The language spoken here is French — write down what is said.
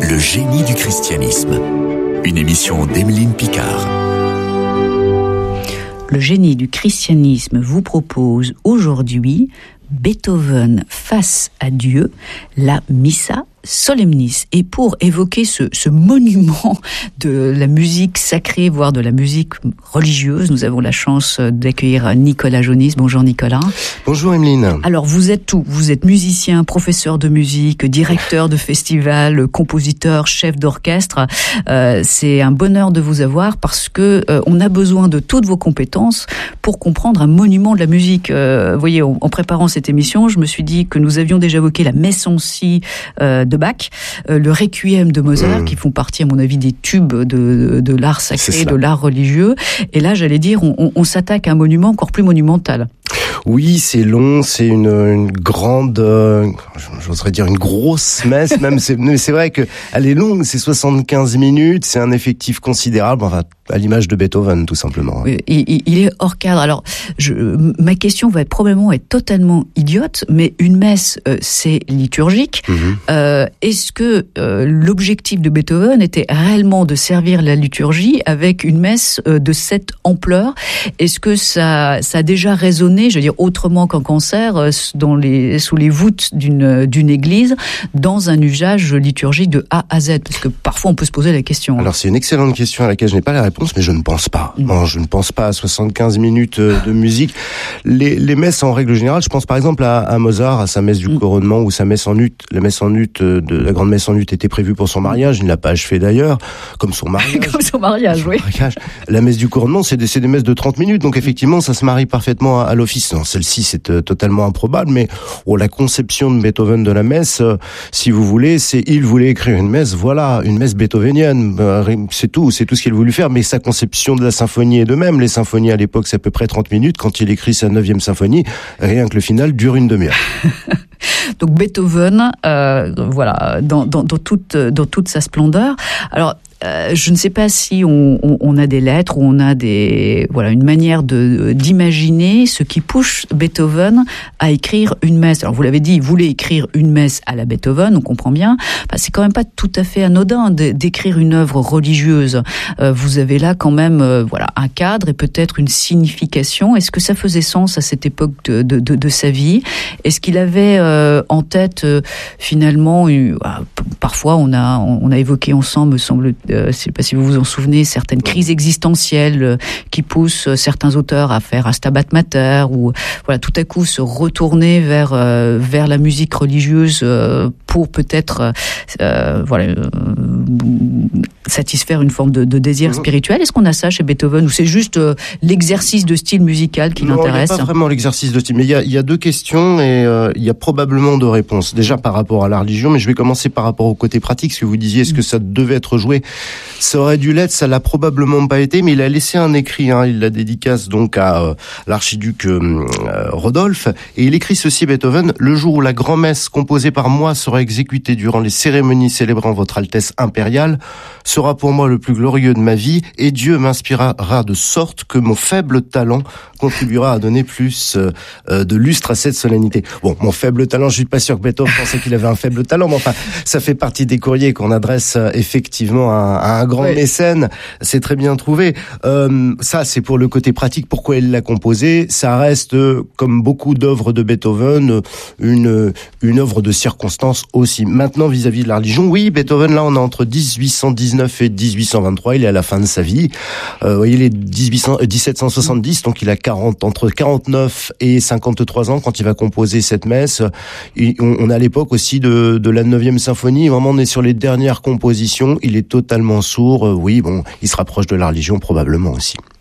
Le génie du christianisme. Une émission d'Emeline Picard. Le génie du christianisme vous propose aujourd'hui Beethoven face à Dieu, la Missa Solemnis. Et pour évoquer ce monument de la musique sacrée, voire de la musique religieuse, nous avons la chance d'accueillir Nicolas Jonis. Bonjour Nicolas. Bonjour Emeline. Alors vous êtes tout, vous êtes musicien, professeur de musique, directeur de festival, compositeur, chef d'orchestre. C'est un bonheur de vous avoir parce que on a besoin de toutes vos compétences pour comprendre un monument de la musique. Vous voyez, en préparant cette émission, je me suis dit que nous avions déjà évoqué la messe en si de Bach, le Requiem de Mozart, qui font partie, à mon avis, des tubes de l'art sacré, de l'art religieux. Et là, j'allais dire, on s'attaque à un monument encore plus monumental. Oui, c'est long, c'est une grande, j'oserais dire une grosse messe, même. Mais c'est vrai que elle est longue, c'est 75 minutes, c'est un effectif considérable, enfin, à l'image de Beethoven, tout simplement. Il est hors cadre. Alors, ma question va probablement être totalement idiote, mais une messe, c'est liturgique. Est-ce que l'objectif de Beethoven était réellement de servir la liturgie avec une messe de cette ampleur? Est-ce que ça a déjà résonné, je veux dire, autrement qu'en concert, sous les voûtes d'une église, dans un usage liturgique de A à Z? Parce que parfois on peut se poser la question. Alors c'est une excellente question à laquelle je n'ai pas la réponse, mais je ne pense pas. Non, je ne pense pas à 75 minutes de musique. Les messes en règle générale, je pense par exemple à Mozart, à sa messe du couronnement ou sa messe en ut. La messe en ut, la grande messe en ut était prévue pour son mariage, il ne l'a pas achevé d'ailleurs, comme son mariage. Comme son mariage, oui. La messe du couronnement, c'est des messes de 30 minutes, donc effectivement ça se marie parfaitement à l'office. Non, celle-ci c'est totalement improbable, mais la conception de Beethoven de la messe, si vous voulez, il voulait écrire une messe, voilà, une messe beethovenienne, c'est tout ce qu'il voulait faire, mais sa conception de la symphonie est de même. Les symphonies à l'époque c'est à peu près 30 minutes, quand il écrit sa 9e symphonie, rien que le final dure une demi-heure. Donc Beethoven, voilà, dans toute sa splendeur. Alors, je ne sais pas si on a des lettres ou on a une manière d'imaginer ce qui pousse Beethoven à écrire une messe. Alors vous l'avez dit, il voulait écrire une messe à la Beethoven, on comprend bien. C'est quand même pas tout à fait anodin d'écrire une œuvre religieuse. Vous avez là quand même un cadre et peut-être une signification. Est-ce que ça faisait sens à cette époque de sa vie? Est-ce qu'il avait en tête finalement parfois on a évoqué ensemble, me semble, je ne sais pas si vous vous en souvenez, certaines crises existentielles qui poussent certains auteurs à faire un Stabat Mater ou tout à coup se retourner vers la musique religieuse pour peut-être satisfaire une forme de désir spirituel. Est-ce qu'on a ça chez Beethoven ou c'est juste l'exercice de style musical qui l'intéresse? Non, il n'y a pas vraiment l'exercice de style, mais il y a deux questions et il y a probablement deux réponses. Déjà par rapport à la religion, mais je vais commencer par rapport au côté pratique, ce que vous disiez, est-ce que ça devait être joué? Ça aurait dû l'être, ça l'a probablement pas été, mais il a laissé un écrit, il la dédicace donc à l'archiduc Rodolphe, et il écrit ceci, Beethoven: le jour où la grand-messe composée par moi sera exécutée durant les cérémonies célébrant votre Altesse impériale sera pour moi le plus glorieux de ma vie, et Dieu m'inspirera de sorte que mon faible talent contribuera à donner plus de lustre à cette solennité. Bon, mon faible talent, je suis pas sûr que Beethoven pensait qu'il avait un faible talent, mais enfin, ça fait partie des courriers qu'on adresse effectivement à un grand mécène. C'est très bien trouvé. Ça, c'est pour le côté pratique. Pourquoi il l'a composé? Ça reste, comme beaucoup d'œuvres de Beethoven, une œuvre de circonstance aussi. Maintenant, vis-à-vis de la religion, oui, Beethoven, là, on est entre 1819 et 1823. Il est à la fin de sa vie. Vous voyez, il est 1770, donc il a entre 49 et 53 ans quand il va composer cette messe. On est à l'époque aussi de la 9e symphonie. Vraiment, on est sur les dernières compositions. Il est totalement sourd. Il se rapproche de la religion probablement aussi.